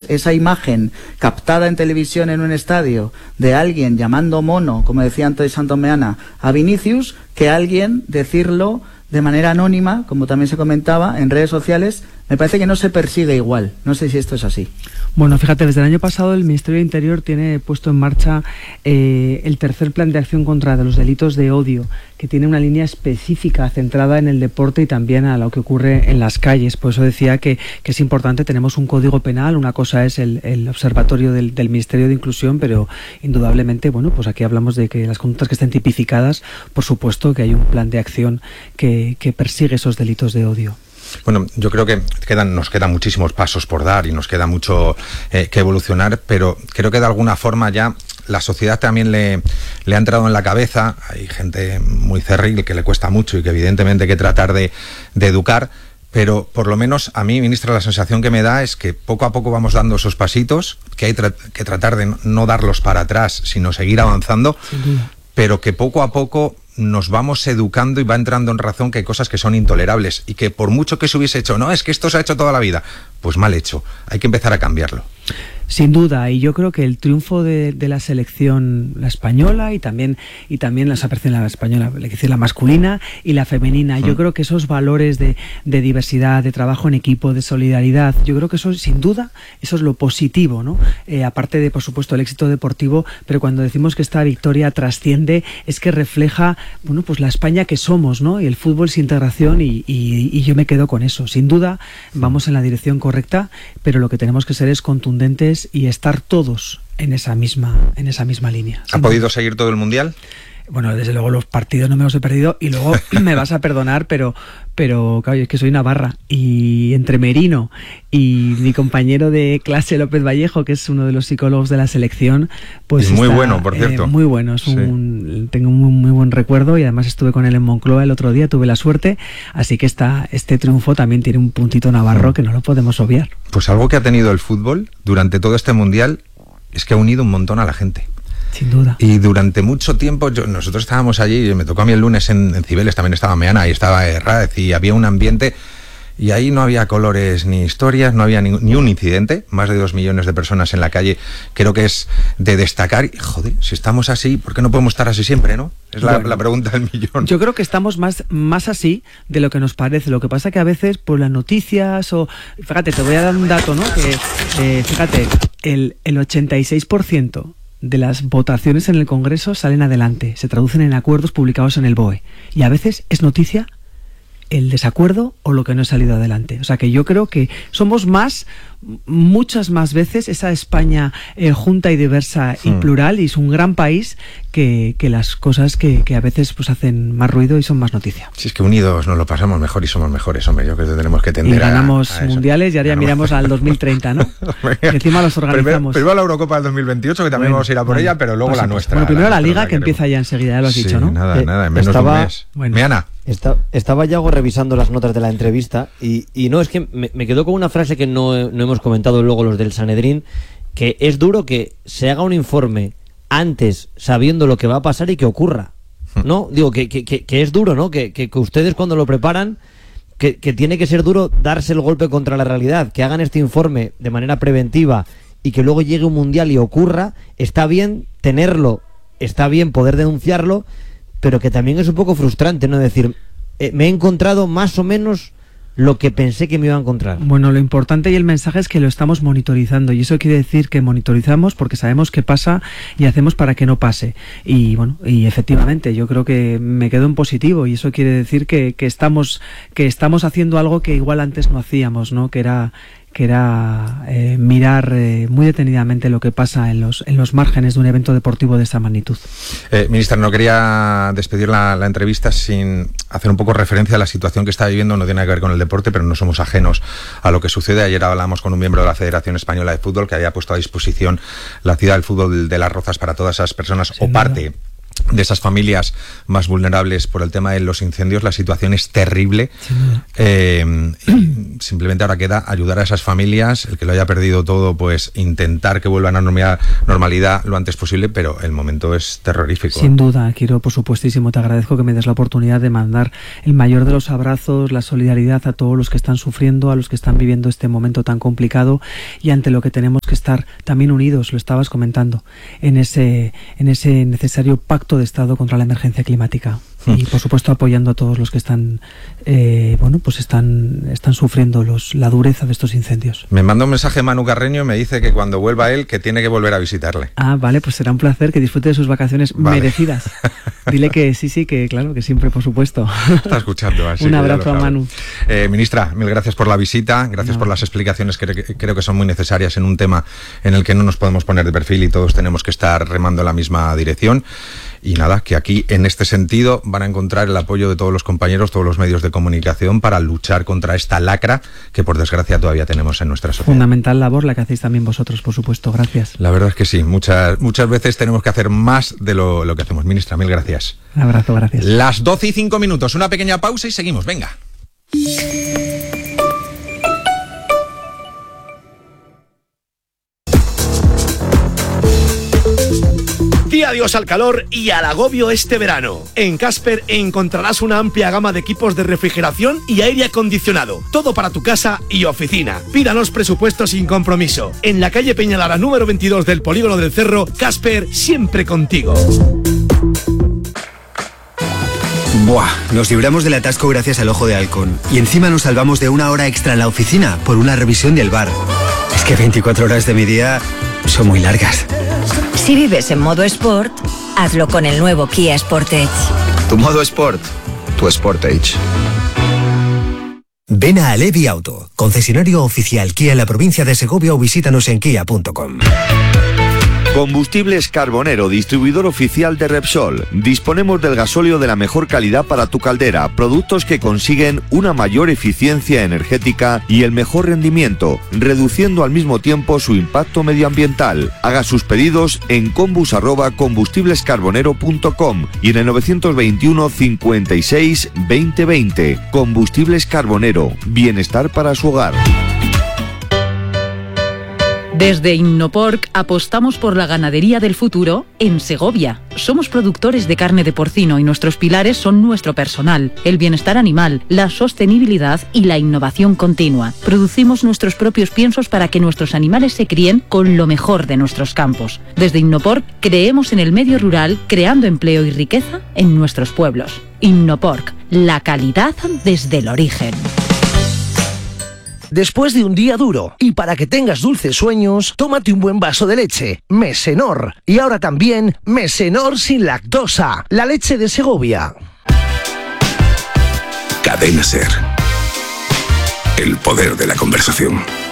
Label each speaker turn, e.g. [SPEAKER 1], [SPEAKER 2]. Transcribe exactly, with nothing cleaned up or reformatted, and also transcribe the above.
[SPEAKER 1] esa imagen captada en televisión en un estadio de alguien llamando mono, como decía Antonio Santomeana, a Vinicius, que alguien decirlo de manera anónima, como también se comentaba, en redes sociales. Me parece que no se persigue igual. No sé si esto es así.
[SPEAKER 2] Bueno, fíjate, desde el año pasado el Ministerio de Interior tiene puesto en marcha eh, el tercer plan de acción contra los delitos de odio, que tiene una línea específica centrada en el deporte y también a lo que ocurre en las calles. Por eso decía que, que es importante. Tenemos un código penal, una cosa es el, el observatorio del, del Ministerio de Inclusión, pero indudablemente, bueno, pues aquí hablamos de que las conductas que estén tipificadas, por supuesto que hay un plan de acción que, que persigue esos delitos de odio.
[SPEAKER 3] Bueno, yo creo que quedan, nos quedan muchísimos pasos por dar y nos queda mucho eh, que evolucionar, pero creo que de alguna forma ya la sociedad también le, le ha entrado en la cabeza. Hay gente muy cerril que le cuesta mucho y que evidentemente hay que tratar de, de educar, pero por lo menos a mí, ministra, la sensación que me da es que poco a poco vamos dando esos pasitos, que hay tra- que tratar de no darlos para atrás, sino seguir avanzando, pero que poco a poco nos vamos educando y va entrando en razón que hay cosas que son intolerables y que por mucho que se hubiese hecho, no, es que esto se ha hecho toda la vida, pues mal hecho, hay que empezar a cambiarlo.
[SPEAKER 2] Sin duda, y yo creo que el triunfo de, de la selección, la española y también y también la selección la española, es decir, la masculina y la femenina, mm. yo creo que esos valores de, de diversidad, de trabajo en equipo, de solidaridad, yo creo que eso, sin duda, eso es lo positivo, ¿no? Eh, aparte de, por supuesto, el éxito deportivo, pero cuando decimos que esta victoria trasciende, es que refleja, bueno, pues la España que somos, ¿no? Y el fútbol es integración y, y, y yo me quedo con eso. Sin duda, vamos en la dirección correcta, pero lo que tenemos que ser es contundentes y estar todos en esa misma en esa misma línea.
[SPEAKER 3] ¿Ha podido seguir todo el Mundial?
[SPEAKER 2] Bueno, desde luego los partidos no me los he perdido y luego me vas a perdonar, pero pero claro, es que soy navarra y entre Merino y mi compañero de clase López Vallejo, que es uno de los psicólogos de la selección, pues
[SPEAKER 3] es muy
[SPEAKER 2] está,
[SPEAKER 3] bueno, por cierto.
[SPEAKER 2] Eh, muy bueno, es un,
[SPEAKER 3] sí.
[SPEAKER 2] tengo un muy, muy buen recuerdo y además estuve con él en Moncloa el otro día, tuve la suerte, así que esta, este triunfo también tiene un puntito navarro que no lo podemos obviar.
[SPEAKER 3] Pues algo que ha tenido el fútbol durante todo este Mundial es que ha unido un montón a la gente.
[SPEAKER 2] Sin duda.
[SPEAKER 3] Y durante mucho tiempo, yo, nosotros estábamos allí, me tocó a mí el lunes en, en Cibeles, también estaba Meana, y estaba Herráez, y había un ambiente, y ahí no había colores ni historias, no había ni, ni un incidente, más de dos millones de personas en la calle, creo que es de destacar, y joder, si estamos así, ¿por qué no podemos estar así siempre, no? Es la, bueno, la pregunta del millón.
[SPEAKER 2] Yo creo que estamos más, más así de lo que nos parece, lo que pasa que a veces por las noticias o... Fíjate, te voy a dar un dato, ¿no? Que, eh, fíjate, el, el ochenta y seis por ciento de las votaciones en el Congreso salen adelante, se traducen en acuerdos publicados en el B O E. Y a veces es noticia el desacuerdo o lo que no ha salido adelante. O sea que yo creo que somos más, muchas más veces, esa España eh, junta y diversa y hmm. plural, y es un gran país, que, que las cosas que, que a veces pues hacen más ruido y son más noticia.
[SPEAKER 3] Si es que unidos nos lo pasamos mejor y somos mejores, hombre, yo creo que tenemos que tender
[SPEAKER 2] y ganamos
[SPEAKER 3] a, a
[SPEAKER 2] mundiales y ahora ya miramos al dos mil treinta, ¿no? Y encima los organizamos.
[SPEAKER 3] Primero, primero la Eurocopa del dos mil veintiocho, que también bueno, vamos a ir a por bueno, ella, pero luego la nuestra.
[SPEAKER 2] Bueno, primero la, la Liga,
[SPEAKER 3] la
[SPEAKER 2] que empieza ya enseguida, ya lo has
[SPEAKER 3] sí,
[SPEAKER 2] dicho, ¿no?
[SPEAKER 3] nada,
[SPEAKER 4] eh,
[SPEAKER 3] nada, en menos
[SPEAKER 4] estaba,
[SPEAKER 3] de un mes.
[SPEAKER 2] Bueno.
[SPEAKER 3] Meana.
[SPEAKER 4] Está, estaba Yago revisando las notas de la entrevista y, y no, es que me, me quedó con una frase que no, no hemos comentado luego los del Sanedrín, que es duro que se haga un informe antes sabiendo lo que va a pasar y que ocurra, ¿no? Digo, que, que, que, que es duro, ¿no? Que, que, que ustedes cuando lo preparan, que, que tiene que ser duro darse el golpe contra la realidad, que hagan este informe de manera preventiva y que luego llegue un mundial y ocurra. Está bien tenerlo, está bien poder denunciarlo, pero que también es un poco frustrante, ¿no? Decir, eh, me he encontrado más o menos lo que pensé que me iba a encontrar.
[SPEAKER 2] Bueno, lo importante y el mensaje es que lo estamos monitorizando, y eso quiere decir que monitorizamos porque sabemos qué pasa y hacemos para que no pase. Y bueno, y efectivamente yo creo que me quedo en positivo, y eso quiere decir que, que estamos que estamos haciendo algo que igual antes no hacíamos, ¿no? Que era que era eh, mirar eh, muy detenidamente lo que pasa en los en los márgenes de un evento deportivo de esta magnitud.
[SPEAKER 3] Eh, ministra, no quería despedir la, la entrevista sin hacer un poco referencia a la situación que está viviendo. No tiene nada que ver con el deporte, pero no somos ajenos a lo que sucede. Ayer hablamos con un miembro de la Federación Española de Fútbol que había puesto a disposición la ciudad del fútbol de Las Rozas para todas esas personas, Sin o duda. parte de esas familias más vulnerables por el tema de los incendios. La situación es terrible. Eh, y simplemente ahora queda ayudar a esas familias. El que lo haya perdido todo, pues intentar que vuelvan a normalidad, normalidad lo antes posible, pero el momento es terrorífico.
[SPEAKER 2] Sin duda, quiero, por supuestísimo, te agradezco que me des la oportunidad de mandar el mayor de los abrazos, la solidaridad a todos los que están sufriendo, a los que están viviendo este momento tan complicado, y ante lo que tenemos que que estar también unidos, lo estabas comentando, en ese, en ese necesario pacto de Estado contra la emergencia climática. Y por supuesto apoyando a todos los que están eh, bueno pues están están sufriendo los la dureza de estos incendios.
[SPEAKER 3] Me manda un mensaje Manu Carreño y me dice que cuando vuelva él que tiene que volver a visitarle.
[SPEAKER 2] Ah, vale, pues será un placer, que disfrute de sus vacaciones vale. merecidas. Dile que sí, sí, que claro, que siempre, por supuesto.
[SPEAKER 3] Está escuchando, así
[SPEAKER 2] un abrazo a Manu.
[SPEAKER 3] Eh, ministra, mil gracias por la visita, gracias no. por las explicaciones que cre- creo que son muy necesarias en un tema en el que no nos podemos poner de perfil y todos tenemos que estar remando en la misma dirección. Y nada, que aquí en este sentido van a encontrar el apoyo de todos los compañeros, todos los medios de comunicación para luchar contra esta lacra que por desgracia todavía tenemos en nuestra sociedad.
[SPEAKER 2] Fundamental labor la que hacéis también vosotros, por supuesto, gracias.
[SPEAKER 3] La verdad es que sí, muchas, muchas veces tenemos que hacer más de lo, lo que hacemos. Ministra, mil gracias.
[SPEAKER 2] Un abrazo, gracias.
[SPEAKER 3] Las doce y cinco minutos, una pequeña pausa y seguimos, venga.
[SPEAKER 5] Di adiós al calor y al agobio este verano. En Casper encontrarás una amplia gama de equipos de refrigeración y aire acondicionado. Todo para tu casa y oficina. Pídanos presupuesto sin compromiso. En la calle Peñalara número veintidós del Polígono del Cerro, Casper, siempre contigo.
[SPEAKER 6] Buah, nos libramos del atasco gracias al Ojo de Halcón. Y encima nos salvamos de una hora extra en la oficina por una revisión del bar. Es que veinticuatro horas de mi día son muy largas.
[SPEAKER 7] Si vives en modo Sport, hazlo con el nuevo Kia Sportage.
[SPEAKER 8] Tu modo Sport, tu Sportage.
[SPEAKER 6] Ven a Alevi Auto, concesionario oficial Kia en la provincia de Segovia o visítanos en kia punto com.
[SPEAKER 9] Combustibles Carbonero, distribuidor oficial de Repsol. Disponemos del gasóleo de la mejor calidad para tu caldera, productos que consiguen una mayor eficiencia energética y el mejor rendimiento, reduciendo al mismo tiempo su impacto medioambiental. Haga sus pedidos en combus arroba combustiblescarbonero punto com y en el novecientos veintiuno cincuenta y seis veinte veinte. Combustibles Carbonero, bienestar para su hogar.
[SPEAKER 10] Desde Innoporc apostamos por la ganadería del futuro en Segovia. Somos productores de carne de porcino y nuestros pilares son nuestro personal, el bienestar animal, la sostenibilidad y la innovación continua. Producimos nuestros propios piensos para que nuestros animales se críen con lo mejor de nuestros campos. Desde Innoporc creemos en el medio rural, creando empleo y riqueza en nuestros pueblos. Innoporc, la calidad desde el origen.
[SPEAKER 11] Después de un día duro y para que tengas dulces sueños, tómate un buen vaso de leche, Mesenor. Y ahora también Mesenor sin lactosa, la leche de Segovia.
[SPEAKER 12] Cadena Ser. El poder de la conversación.